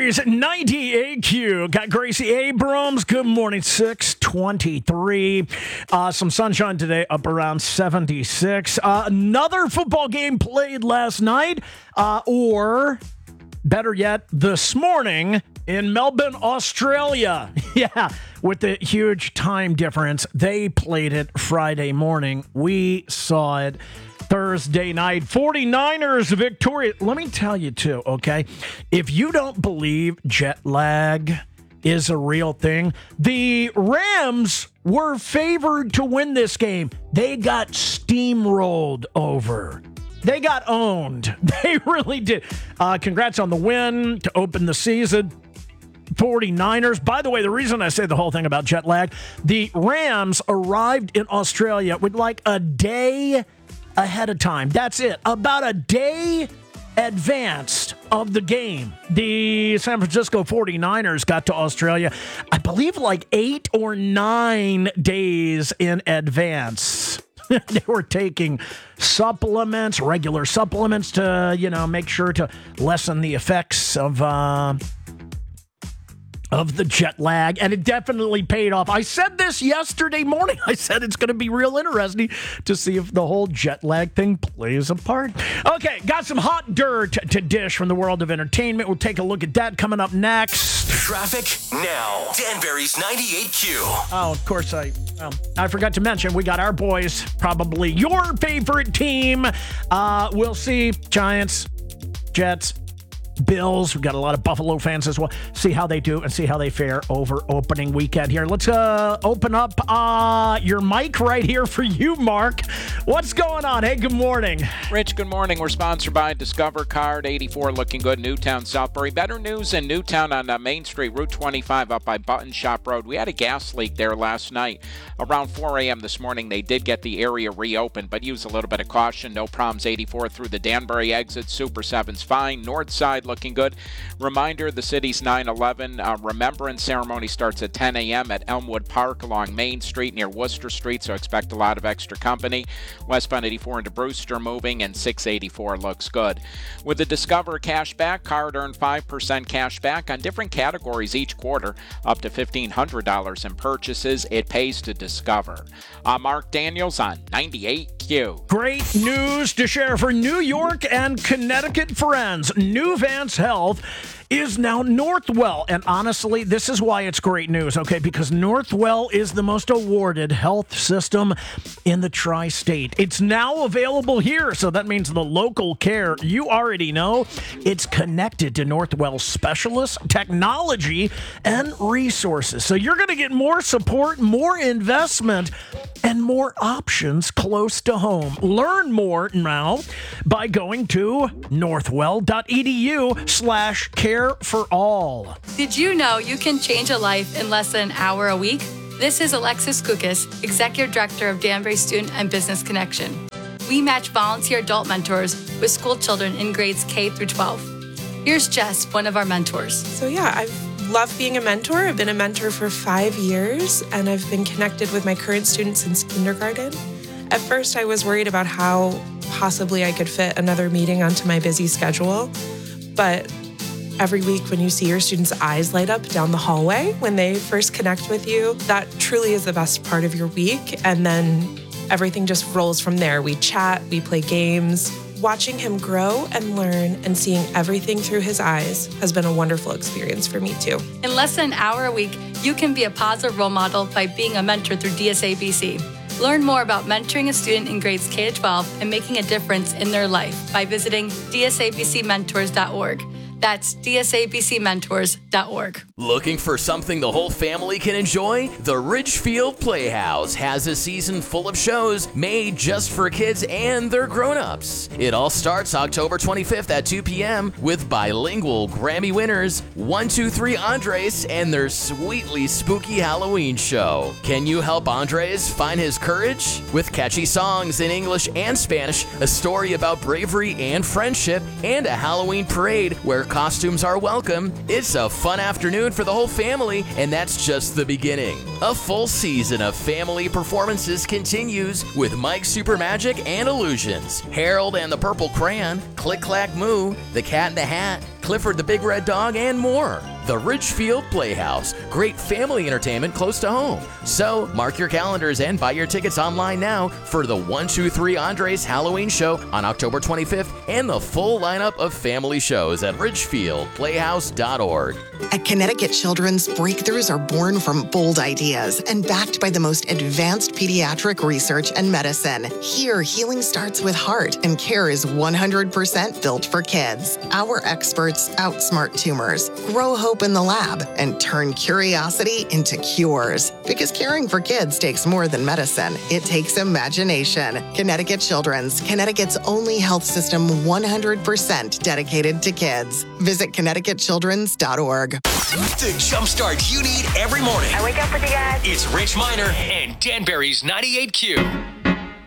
Danbury's 90 AQ. Got Gracie Abrams. Good morning, 6:23. Some sunshine today, up around 76. Another football game played last night, or better yet, this morning in Melbourne, Australia. Yeah, with the huge time difference. They played it Friday morning. We saw it Thursday night. 49ers victorious. Let me tell you, too, okay? If you don't believe jet lag is a real thing, the Rams were favored to win this game. They got steamrolled over. They got owned. They really did. Congrats on the win to open the season. 49ers. By the way, the reason I say the whole thing about jet lag, the Rams arrived in Australia with like a day ahead of time. That's it. About a day advanced of the game. The San Francisco 49ers got to Australia, I believe, like 8 or 9 days in advance. They were taking supplements, regular supplements to, make sure to lessen the effects of the jet lag, and it definitely paid off. I said this yesterday morning. I said it's going to be real interesting to see if the whole jet lag thing plays a part. Okay, got some hot dirt to dish from the world of entertainment. We'll take a look at that coming up next. Traffic now. Danbury's 98Q. Oh, of course, I forgot to mention, we got our boys, probably your favorite team. We'll see. Giants, Jets, Bills. We've got a lot of Buffalo fans as well. See how they do and see how they fare over opening weekend here. Let's open up your mic right here for you, Mark. What's going on? Hey, good morning. Rich, good morning. We're sponsored by Discover Card, 84 looking good, Newtown, Southbury. Better news in Newtown on Main Street, Route 25 up by Button Shop Road. We had a gas leak there last night. Around 4 a.m. this morning, they did get the area reopened, but use a little bit of caution. No problems, 84 through the Danbury exit. Super 7's fine. North side looking good. Reminder, the city's 9/11 remembrance ceremony starts at 10 a.m. at Elmwood Park along Main Street near Worcester Street, so expect a lot of extra company. Westbound 84 into Brewster moving, and 684 looks good. With the Discover Cashback card, earn 5% cash back on different categories each quarter, up to $1,500 in purchases. It pays to Discover. I'm Mark Daniels on 98Q. Great news to share for New York and Connecticut friends. Nuvance Health is now Northwell. And honestly, this is why it's great news, okay? Because Northwell is the most awarded health system in the tri-state. It's now available here, so that means the local care you already know. It's connected to Northwell specialists, technology, and resources. So you're going to get more support, more investment, and more options close to home. Learn more now by going to northwell.edu/care for all. Did you know you can change a life in less than an hour a week? This is Alexis Kukis, Executive Director of Danbury Student and Business Connection. We match volunteer adult mentors with school children in grades K through 12. Here's Jess, one of our mentors. So I've loved being a mentor. I've been a mentor for 5 years, and I've been connected with my current students since kindergarten. At first, I was worried about how possibly I could fit another meeting onto my busy schedule, but every week when you see your students' eyes light up down the hallway when they first connect with you, that truly is the best part of your week. And then everything just rolls from there. We chat, we play games. Watching him grow and learn and seeing everything through his eyes has been a wonderful experience for me too. In less than an hour a week, you can be a positive role model by being a mentor through DSABC. Learn more about mentoring a student in grades K to 12 and making a difference in their life by visiting dsabcmentors.org. That's dsabcmentors.org. Looking for something the whole family can enjoy? The Ridgefield Playhouse has a season full of shows made just for kids and their grown-ups. It all starts October 25th at 2 p.m. with bilingual Grammy winners 123 Andres and their sweetly spooky Halloween show. Can you help Andres find his courage? With catchy songs in English and Spanish, a story about bravery and friendship, and a Halloween parade where costumes are welcome. It's a fun afternoon for the whole family, and that's just the beginning. A full season of family performances continues with Mike Super Magic and Illusions, Harold and the Purple Crayon, Click Clack Moo, The Cat in the Hat, Clifford the Big Red Dog, and more. The Ridgefield Playhouse. Great family entertainment close to home. So mark your calendars and buy your tickets online now for the 123 Andres Halloween Show on October 25th and the full lineup of family shows at ridgefieldplayhouse.org. At Connecticut Children's, breakthroughs are born from bold ideas and backed by the most advanced pediatric research and medicine. Here, healing starts with heart and care is 100% built for kids. Our experts outsmart tumors, grow hope in the lab, and turn curiosity into cures. Because caring for kids takes more than medicine. It takes imagination. Connecticut Children's, Connecticut's only health system 100% dedicated to kids. Visit ConnecticutChildren's.org. The jumpstart you need every morning. I wake up with you guys. It's Rich Miner and Danbury's 98Q.